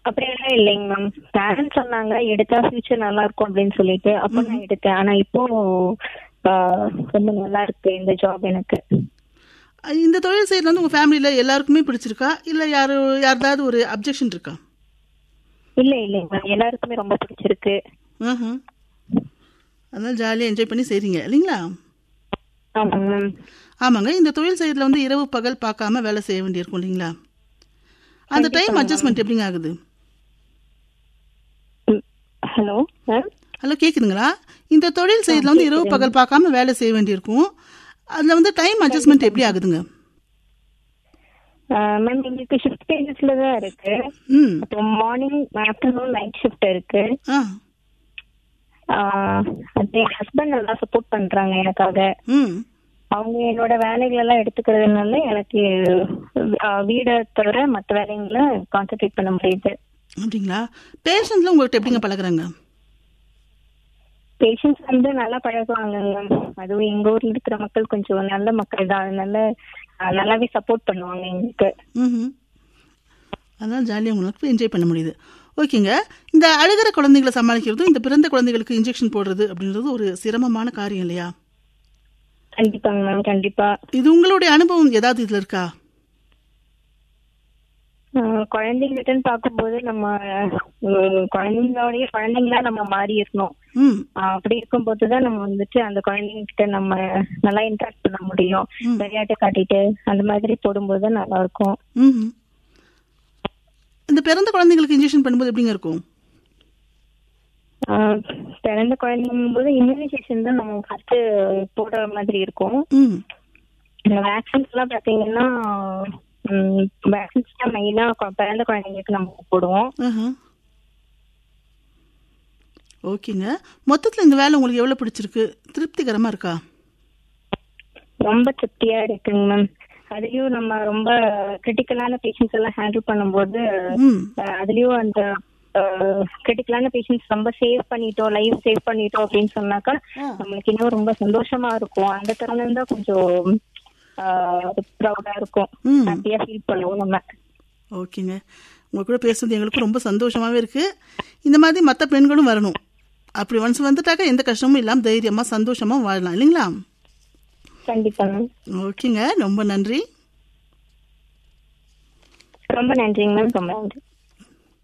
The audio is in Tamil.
அப்படியெல்லாம் இல்லைங்க மேம். பேரண்ட்ஸ் சொன்னாங்க எடுத்தா ஃபியூச்சர் நல்லா இருக்கும் அப்படின்னு சொல்லிட்டு, அப்போ நான் எடுத்தேன். ஆனா இப்போ ரொம்ப நல்லா இருக்கு இந்த ஜாப் எனக்கு. இந்த தொழில் செய்யறது வந்து உங்க ஃபேமிலியில எல்லாருக்குமே பிடிச்சிருக்கா இல்ல யாராவது ஒரு அப்ஜெக்ஷன் இருக்கா? இல்லைங்க மேம், எல்லாருக்குமே ரொம்ப பிடிச்சிருக்கு. அதனால ஜாலியா என்ஜாய் பண்ணி செய்றீங்க இல்லைங்களா? ஆமாங்க மேம். ஆமாங்க. இந்த தொழில் செய்யறதுல வந்து இரவு பகல் பார்க்காம வேலை செய்ய வேண்டியிருக்கும் இல்லைங்களா? அந்த டைம் அட்ஜஸ்ட்மெண்ட் எப்படிங்க ஆகுது? Hello ma'am. ஹலோ, கேக்குதுங்களா? இந்த தொழில் செய்யறதுல வந்து இரவு பகல் பார்க்காம வேலை செய்ய வேண்டியிருக்கும். அதுல வந்து டைம் அட்ஜஸ்ட்மெண்ட் எப்படி ஆகுதுங்க? மேம் எங்களுக்கு ஷிஃப்ட் பேஜஸ்ல தான் இருக்கு. அப்போ மார்னிங் ஆஃப்டர்நூன் நைட் ஷிஃப்ட் இருக்கு. அது என் ஹஸ்பண்ட் நல்லா சப்போர்ட் பண்றாங்க எனக்காக. அவங்க என்னோட வேலைகள் எல்லாம் எடுத்துக்கிறதுனால எனக்கு வீடை தவிர மற்ற வேலைங்களை கான்சென்ட்ரேட் பண்ண முடியுது. அப்படிங்களா? பேஷண்ட்ல உங்கள்கிட்ட எப்படிங்க பழகுறாங்க? பேஷண்ட்ஸ் வந்து நல்லா பழகுவாங்க. அதுவும் எங்க ஊர்ல இருக்கிற மக்கள் கொஞ்சம் நல்ல மக்கள் தான். அதனால நல்லாவே சப்போர்ட் பண்ணுவாங்க எங்களுக்கு. அதான் ஜாலியாக உங்களுக்கு என்ஜாய் பண்ண முடியுது. ஓகேங்க. இந்த அழுகிற குழந்தைகளை சமாளிக்கிறதும் இந்த பிறந்த குழந்தைகளுக்கு இன்ஜெக்ஷன் போடுறது அப்படின்றது ஒரு சிரமமான காரியம் இல்லையா? கண்டிப்பாங்க மேம், கண்டிப்பா. இது உங்களுடைய அனுபவம் ஏதாவது இதுல இருக்கா? குழந்தைங்கிட்டன்னு பார்க்கும்போது நம்ம குழந்தைங்களா நம்ம மாறி இருக்கணும். அப்படி இருக்கும்போதுதான் நம்ம வந்துட்டு அந்த குழந்தைங்க கிட்ட நம்ம நல்லா இன்டராக்ட் பண்ண முடியும். விளையாட்டு காட்டிட்டு அந்த மாதிரி போடும்போது நல்லா இருக்கும். இந்த பிறந்த குழந்தைங்களுக்கு இன்ஜெக்ஷன் பண்ணும்போது எப்படிங்க இருக்கும்? பிறந்த குழந்தைங்கும் போது இம்யூனைசேஷன் தான் நம்ம ஃபர்ஸ்ட் போடுற மாதிரி இருக்கும். வேக்சின்ஸ் எல்லாம் பாத்தீங்கன்னா வேக்சின்ஸ் தான் மெயினா பிறந்த குழந்தைங்களுக்கு நம்ம போடுவோம். ஓகேங்க. மொத்தத்துல இந்த வேலை உங்களுக்கு எவ்வளவு பிடிச்சிருக்கு? திருப்திகரமா இருக்கா? ரொம்ப திருப்தியா இருக்குங்க மேம். அதுலயும் நம்ம ரொம்ப கிரிட்டிக்கலான பேஷண்ட்ஸ் எல்லாம் ஹேண்டில் பண்ணும்போது அதுலயும் அந்த கிரிட்டிக்கலான பேஷண்ட்ஸ் ரொம்ப சேவ் பண்ணிட்டோம், லைஃப் சேவ் பண்ணிட்டோம் அப்படின்னு சொன்னாக்கா நம்மளுக்கு இன்னும் ரொம்ப சந்தோஷமா இருக்கும். அந்த தருணம் தான் கொஞ்சம் ப்ரௌடா இருக்கும், ஹாப்பியா ஃபீல் பண்ணுவோம் நம்ம. ஓகேங்க. உங்க கூட பேசுறது எங்களுக்கு ரொம்ப சந்தோஷமாவே இருக்கு. இந்த மாதிரி மற்ற பெண்களும் வரணும். அப்படி ஒன்ஸ் வந்துட்டாக்க எந்த கஷ்டமும் இல்லாம தைரியமா சந்தோஷமா வாழலாம் இல்லைங்களா? கண்டிப்பா. ஓகேங்க, ரொம்ப நன்றி. ரொம்ப நன்றிங்க மேம், ரொம்ப நன்றி.